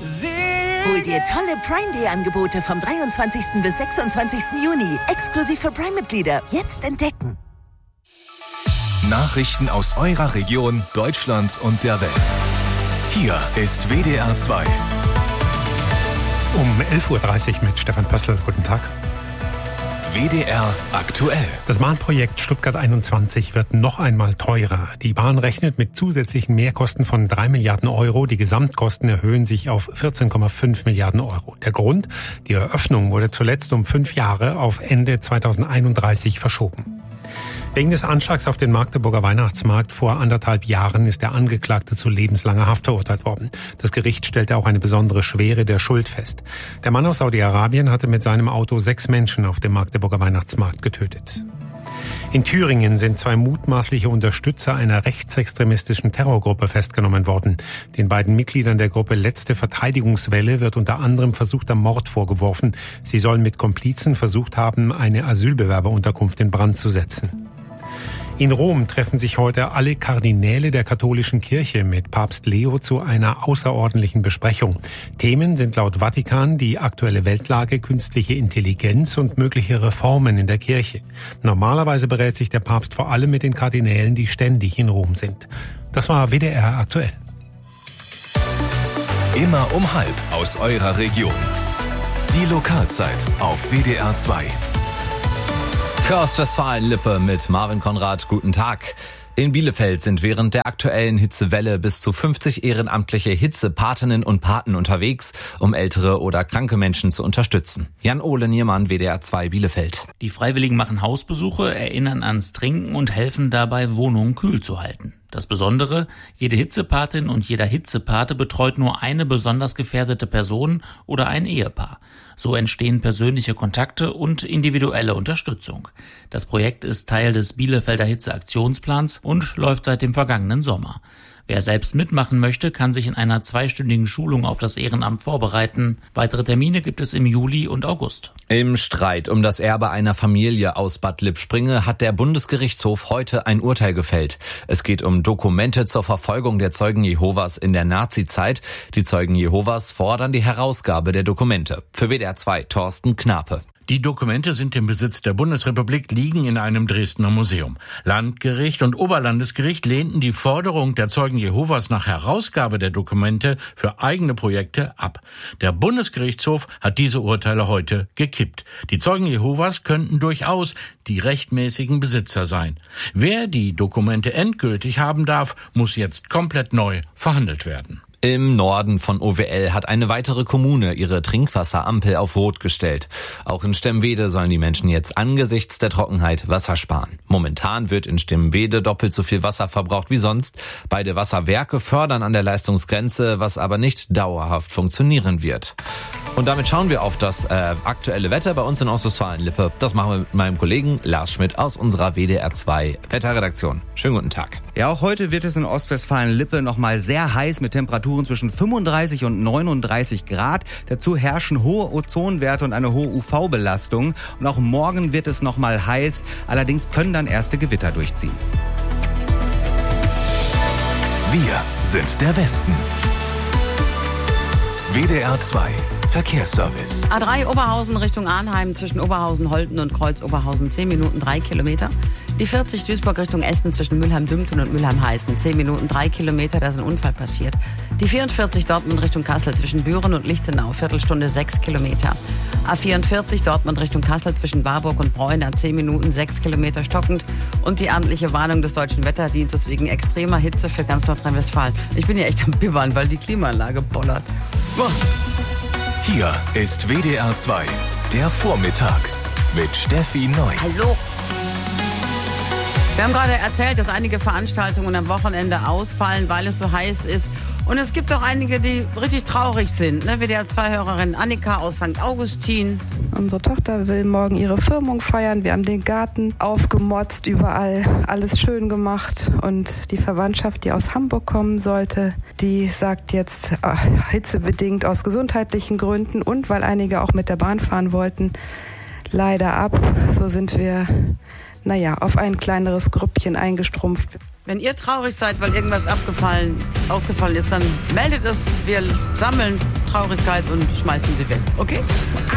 Hol dir tolle Prime Day Angebote vom 23. bis 26. Juni. Exklusiv für Prime-Mitglieder. Jetzt entdecken. Nachrichten aus eurer Region, Deutschland und der Welt. Hier ist WDR 2. Um 11.30 Uhr mit Stefan Pössl. Guten Tag. WDR aktuell. Das Bahnprojekt Stuttgart 21 wird noch einmal teurer. Die Bahn rechnet mit zusätzlichen Mehrkosten von 3 Milliarden Euro. Die Gesamtkosten erhöhen sich auf 14,5 Milliarden Euro. Der Grund? Die Eröffnung wurde zuletzt um 5 Jahre auf Ende 2031 verschoben. Wegen des Anschlags auf den Magdeburger Weihnachtsmarkt vor 1,5 Jahren ist der Angeklagte zu lebenslanger Haft verurteilt worden. Das Gericht stellte auch eine besondere Schwere der Schuld fest. Der Mann aus Saudi-Arabien hatte mit seinem Auto 6 Menschen auf dem Magdeburger Weihnachtsmarkt getötet. In Thüringen sind 2 mutmaßliche Unterstützer einer rechtsextremistischen Terrorgruppe festgenommen worden. Den beiden Mitgliedern der Gruppe Letzte Verteidigungswelle wird unter anderem versuchter Mord vorgeworfen. Sie sollen mit Komplizen versucht haben, eine Asylbewerberunterkunft in Brand zu setzen. In Rom treffen sich heute alle Kardinäle der katholischen Kirche mit Papst Leo zu einer außerordentlichen Besprechung. Themen sind laut Vatikan die aktuelle Weltlage, künstliche Intelligenz und mögliche Reformen in der Kirche. Normalerweise berät sich der Papst vor allem mit den Kardinälen, die ständig in Rom sind. Das war WDR aktuell. Immer um 12:30 aus eurer Region. Die Lokalzeit auf WDR 2. Für Ostwestfalen-Lippe mit Marvin Konrad, guten Tag. In Bielefeld sind während der aktuellen Hitzewelle bis zu 50 ehrenamtliche Hitzepatinnen und Paten unterwegs, um ältere oder kranke Menschen zu unterstützen. Jan-Ole Niermann, WDR 2 Bielefeld. Die Freiwilligen machen Hausbesuche, erinnern ans Trinken und helfen dabei, Wohnungen kühl zu halten. Das Besondere, jede Hitzepatin und jeder Hitzepate betreut nur eine besonders gefährdete Person oder ein Ehepaar. So entstehen persönliche Kontakte und individuelle Unterstützung. Das Projekt ist Teil des Bielefelder Hitzeaktionsplans und läuft seit dem vergangenen Sommer. Wer selbst mitmachen möchte, kann sich in einer 2-stündigen Schulung auf das Ehrenamt vorbereiten. Weitere Termine gibt es im Juli und August. Im Streit um das Erbe einer Familie aus Bad Lippspringe hat der Bundesgerichtshof heute ein Urteil gefällt. Es geht um Dokumente zur Verfolgung der Zeugen Jehovas in der Nazizeit. Die Zeugen Jehovas fordern die Herausgabe der Dokumente. Für WDR 2 Thorsten Knape. Die Dokumente sind im Besitz der Bundesrepublik, liegen in einem Dresdner Museum. Landgericht und Oberlandesgericht lehnten die Forderung der Zeugen Jehovas nach Herausgabe der Dokumente für eigene Projekte ab. Der Bundesgerichtshof hat diese Urteile heute gekippt. Die Zeugen Jehovas könnten durchaus die rechtmäßigen Besitzer sein. Wer die Dokumente endgültig haben darf, muss jetzt komplett neu verhandelt werden. Im Norden von OWL hat eine weitere Kommune ihre Trinkwasserampel auf Rot gestellt. Auch in Stemwede sollen die Menschen jetzt angesichts der Trockenheit Wasser sparen. Momentan wird in Stemwede doppelt so viel Wasser verbraucht wie sonst. Beide Wasserwerke fördern an der Leistungsgrenze, was aber nicht dauerhaft funktionieren wird. Und damit schauen wir auf das aktuelle Wetter bei uns in Ostwestfalen-Lippe. Das machen wir mit meinem Kollegen Lars Schmidt aus unserer WDR 2 Wetterredaktion. Schönen guten Tag. Ja, auch heute wird es in Ostwestfalen-Lippe nochmal sehr heiß mit Temperaturen zwischen 35 und 39 Grad. Dazu herrschen hohe Ozonwerte und eine hohe UV-Belastung. Und auch morgen wird es nochmal heiß. Allerdings können dann erste Gewitter durchziehen. Wir sind der Westen. WDR 2 Verkehrsservice. A3 Oberhausen Richtung Arnheim zwischen Oberhausen-Holten und Kreuz-Oberhausen 10 Minuten 3 Kilometer. Die 40 Duisburg Richtung Essen zwischen Mülheim-Dümpten und Mülheim-Heißen 10 Minuten 3 Kilometer, da ist ein Unfall passiert. Die 44 Dortmund Richtung Kassel zwischen Büren und Lichtenau, Viertelstunde 6 Kilometer. A44 Dortmund Richtung Kassel zwischen Warburg und Bräuner 10 Minuten 6 Kilometer stockend. Und die amtliche Warnung des Deutschen Wetterdienstes wegen extremer Hitze für ganz Nordrhein-Westfalen. Ich bin ja echt am Bibbern, weil die Klimaanlage bollert. Boah. Hier ist WDR 2, der Vormittag mit Steffi Neu. Hallo. Wir haben gerade erzählt, dass einige Veranstaltungen am Wochenende ausfallen, weil es so heiß ist. Und es gibt auch einige, die richtig traurig sind. Ne? WDR 2-Hörerin Annika aus St. Augustin. Unsere Tochter will morgen ihre Firmung feiern. Wir haben den Garten aufgemotzt, überall alles schön gemacht. Und die Verwandtschaft, die aus Hamburg kommen sollte, die sagt jetzt hitzebedingt aus gesundheitlichen Gründen und weil einige auch mit der Bahn fahren wollten, leider ab. So sind wir auf ein kleineres Grüppchen eingestrumpft. Wenn ihr traurig seid, weil irgendwas ausgefallen ist, dann meldet es. Wir sammeln Traurigkeit und schmeißen sie weg. Okay?